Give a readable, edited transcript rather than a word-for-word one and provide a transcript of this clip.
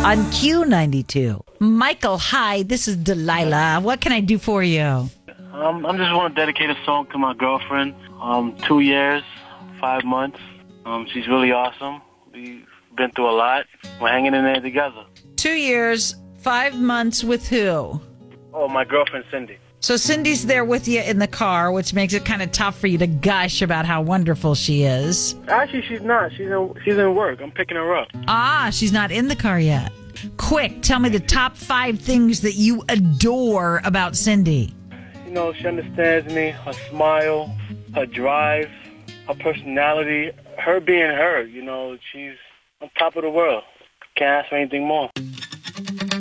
on Q92. Michael, hi, this is Delilah. What can I do for you? I just want to dedicate a song to my girlfriend. 2 years, 5 months. She's really awesome. We've been through a lot. We're hanging in there together. 2 years, 5 months with who? Oh, my girlfriend, Cindy. So Cindy's there with you in the car, which makes it kind of tough for you to gush about how wonderful she is. Actually, she's not. She's in work. I'm picking her up. Ah, she's not in the car yet. Quick, tell me the top 5 things that you adore about Cindy. You know, she understands me. Her smile, her drive, her personality, her being her. You know, she's on top of the world. Can't ask for anything more.